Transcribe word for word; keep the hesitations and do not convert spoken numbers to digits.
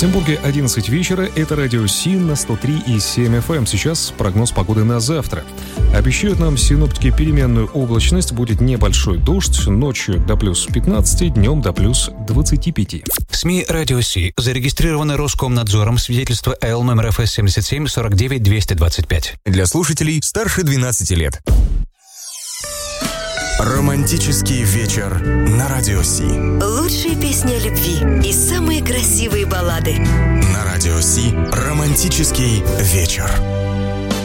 Петербурге одиннадцать вечера. Это радио СИН на сто три и семь эф эм. Сейчас прогноз погоды на завтра. Обещают нам синоптики переменную облачность. Будет небольшой дождь. Ночью до плюс пятнадцати, днем до плюс двадцати пяти. СМИ «Радио Си» зарегистрированы Роскомнадзором. Свидетельство эл эм эм эр эф эс семьдесят семь сорок девять двести двадцать пять. Для слушателей старше двенадцати лет. Романтический вечер на Радио Си. Лучшие песни о любви и самые красивые баллады. На Радио Си романтический вечер.